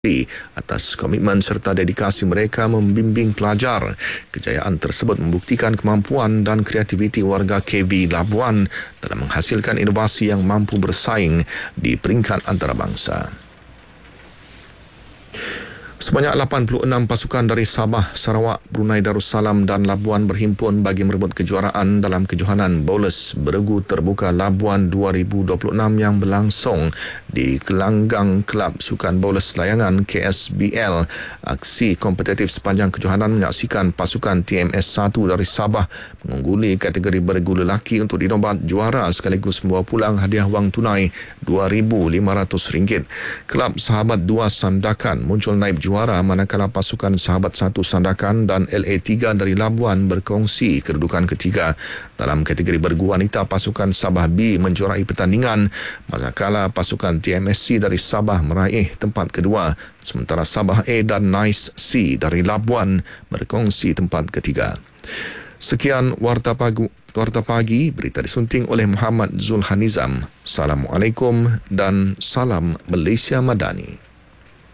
atas komitmen serta dedikasi mereka membimbing pelajar. Kejayaan tersebut membuktikan kemampuan dan kreativiti warga KV Labuan dalam menghasilkan inovasi yang mampu bersaing di peringkat antarabangsa. Sebanyak 86 pasukan dari Sabah, Sarawak, Brunei Darussalam dan Labuan berhimpun bagi merebut kejuaraan dalam kejohanan bowls beregu terbuka Labuan 2026 yang berlangsung di gelanggang Kelab Sukan Bowls Layangan KSBL. Aksi kompetitif sepanjang kejohanan menyaksikan pasukan TMS 1 dari Sabah mengungguli kategori beregu lelaki untuk dinobat juara sekaligus membawa pulang hadiah wang tunai RM2,500. Kelab Sahabat 2 Sandakan muncul naib juara manakala pasukan Sahabat 1 Sandakan dan LA3 dari Labuan berkongsi kedudukan ketiga. Dalam kategori bergu wanita, pasukan Sabah B menjuarai pertandingan manakala pasukan TMSC dari Sabah meraih tempat kedua, sementara Sabah A dan Nice C dari Labuan berkongsi tempat ketiga. Sekian Warta Pagi, berita disunting oleh Muhammad Zulhanizam. Assalamualaikum dan salam Malaysia Madani.